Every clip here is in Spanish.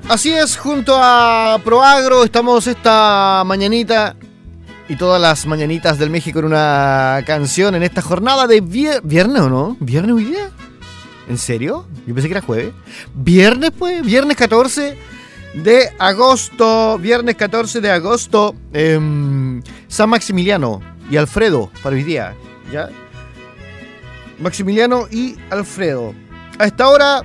Así es, junto a Proagro estamos esta mañanita y todas las mañanitas del México en una canción en esta jornada de viernes, ¿o no? ¿Viernes hoy día? ¿En serio? Yo pensé que era jueves. Viernes, pues, viernes 14 de agosto. Viernes 14 de agosto. San Maximiliano y Alfredo para hoy día, ¿ya? Maximiliano y Alfredo. A esta hora,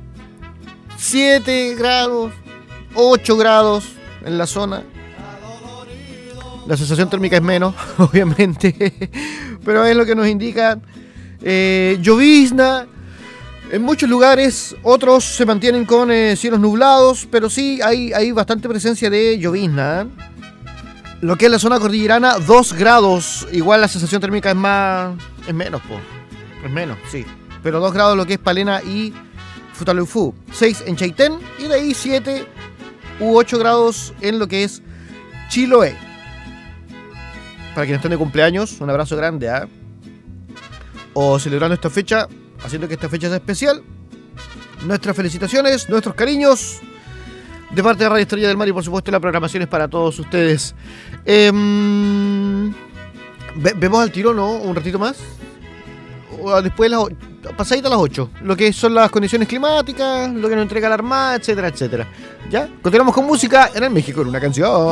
7 grados, 8 grados en la zona. La sensación térmica es menos, obviamente, pero es lo que nos indica. Llovizna en muchos lugares, otros se mantienen con cielos nublados, pero sí hay bastante presencia de llovizna, ¿eh? Lo que es la zona cordillerana, 2 grados, igual la sensación térmica es menos, po. Es menos, sí, pero 2 grados lo que es Palena y Futaleufú, 6 en Chaitén y de ahí 7 u 8 grados en lo que es Chiloé. Para quienes estén de cumpleaños, un abrazo grande, ¿eh? O celebrando esta fecha, haciendo que esta fecha sea especial. Nuestras felicitaciones, nuestros cariños de parte de Radio Estrella del Mar y por supuesto la programación es para todos ustedes. ¿Vemos al tiro, no? Un ratito más. O después de pasadita a las 8, lo que son las condiciones climáticas, lo que nos entrega la Armada, etcétera, etcétera. ¿Ya? Continuamos con música en el México en una canción.